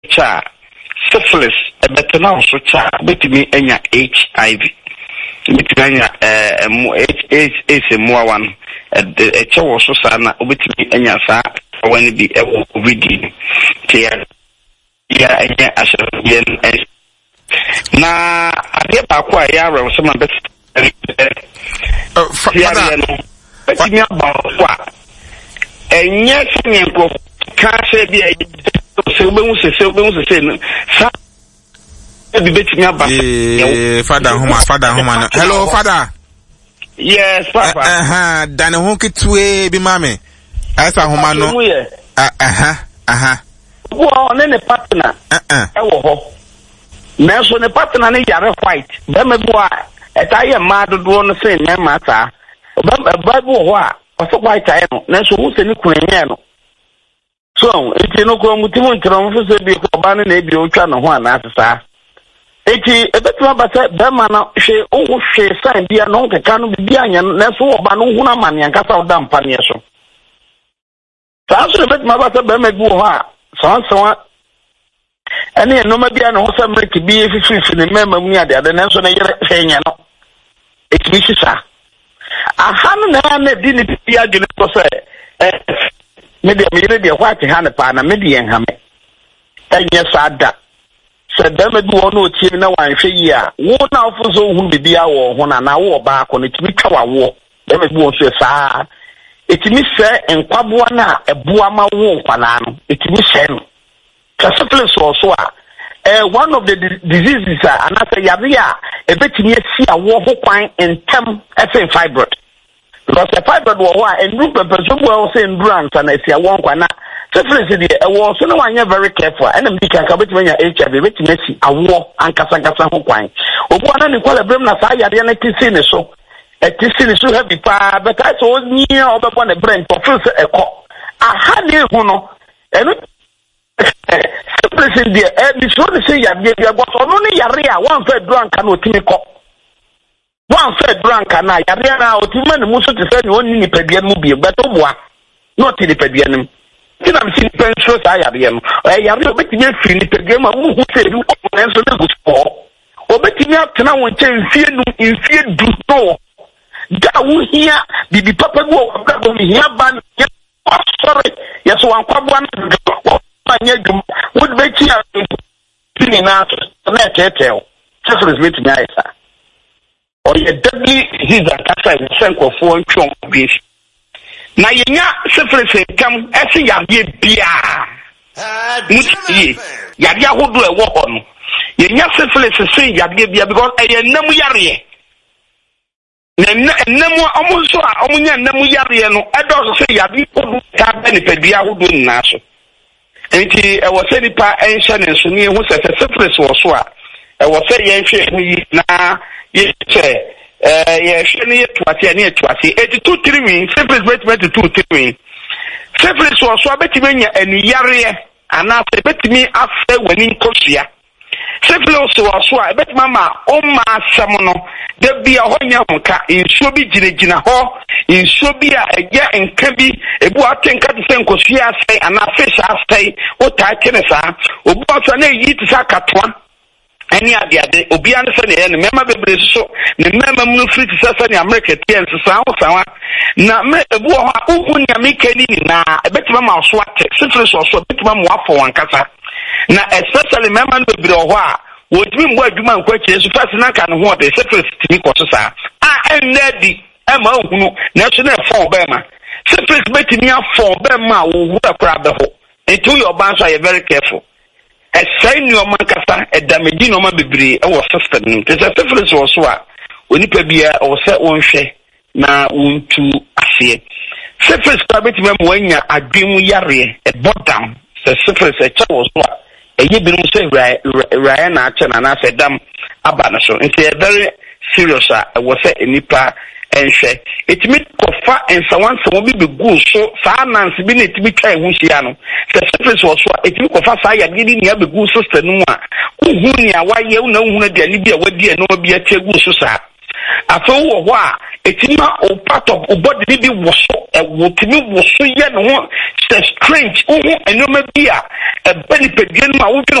cha syphilis ebetena so cha betimi enya HIV betimi enya mo one che wo so sana obetimi enya sa wani bi ewo covid ya enya ashayen na ade ba kwa ya rew so ma bet betimi ba kwa enya sinyenko ka se bi se obewu se sa bi betimi aba father homa no hello father. Yes papa dan ho kitwe bi mame asa homa no wo ne partner wo ho na so ne partner ne yare white be me bo a etaye ma dodo no se ne ma ta ba bo ho a so white aye no na so wo se ni kunye no so eti no ko mutimu ntro mfo se bi ko ba ne na ebi otwa no ho ana asesa eti ebetuma basa be ma na hwe o hwe sign bia no keka no bia anya na so oba no hu na mane ankasa oda mpane so so ebetuma basa be ma bi ho a so ene no ma bia no so mreki bi efififi ne mema mu ade ade na so na yere hwenya no eti bi sisa aha no na di ni bia gele ko se media me yere de hwate ha ne pa na media en ha me enye sada se dem bi wono tie na wanhwe yi a wo na ofuzo hu bibia wo ho na wo ba ko ne timi twa wo dem bi wo so saa etimi se enkwabo na eboa ma wo nkwala no etimi se no syphilis also one of the diseases anasa yare a ebetimi asi awo ho kwan entem efe fibroid because the fibroid wo a endru pepeso bo wo se endurance na asi awo nkwana syphilis dey ewo so no wanya very careful and am dika ka betimi nya HIV betimi asi awo ankasa ho kwan obu ana ne kwala brem na sa yare na kisi ne so heavy pa but I so ni obebo ne brain to feel se eko aha ne hu no eno syphilis dey be so dey say yare bia go so no ne yare a wan fa drunk na otimi ko wan fa drunk na yare na otimi ne muso te say ne onni ni padua mu bie but oboa not ni padua nim tina mi sin penso sa yare no yare obetimi afiri ni padua ma mu hu se du ko na so ne go so obetimi atena won che mfie du no da wo hia bibi papa go abra hia ban sorry yes wan kwabo na anya dum would be tia ni na na tetel syphilis with me isa or ye deadly disease kasa in senkofo ntwon bi na yenya syphilis kam ese yade bia mutie yade ahodo ewo ho no yenya syphilis se yade bia because eyenam yare nemu omuso a omunya nemu yare no edo so yade odu ka be ni pedua ahodo nna so enti ewo se nipa enhye ne so ni hu se syphilis wo so a ewo se ye hwe yi na ye che ye hwe ne yetuate ne yetuate 82 win syphilis bet 2 win syphilis wo so betimi nya ani yare ana se betimi afa wani nkosua syphilis wo so a betimi ma o ma asam no da bia ho nya nka nsuo bi ginegina ho nsuo bi a eja nka bi ebu atenka te senkosua asai ana fish asai o ta kene sa obu aso na yi te sakatoa ani ade obi an se ne mema bebre so ne mema mu free te sasa ne America tien sa ho sawa na me ebu ho ohu nya mekani ni na ebetima ma so ate syphilis so betima mo afọ wankasa na especially mema no bebre ho a wodimi mbo adwuma nkwache so fast na ka no ho de syphilis timi koso sa enedi ema ohunu na so na fon be ma syphilis betimi afon be ma wo hu akra be ho until your bands are very careful esai ni o mankasa edamedi no ma bebre e wo system nim te syphilis wo so a onipa bia o se wonhwe na wontu ase syphilis ka betimi mo anya adwemu yare e bodam syphilis e cha wo so a eye bi no say raya na acha na say dam aba na so it's very serious was say nipa enhwe etimi kofa ensawansa mo bi begu so saa nansi bi na etimi twa ehu hia no syphilis was so etimi kofa saa ya gidi ni abegu so stanu a uhu ni awaye una uhu na dia ni bi a wadi no bi ategu so saa afọ wo ho a etima o part of o body bi wo so wo timi wo so ye no ho strange wo enoma bi a benipedie no ma wo bi